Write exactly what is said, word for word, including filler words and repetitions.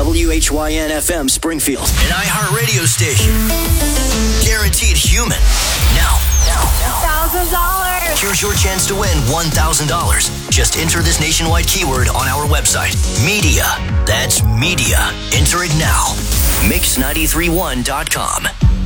W H Y N F M Springfield. An iHeartRadio station. Guaranteed human. Now, now, now. one thousand dollars. Here's your chance to win one thousand dollars. Just enter this nationwide keyword on our website. Media. That's media. Enter it now. mix nine three one dot com.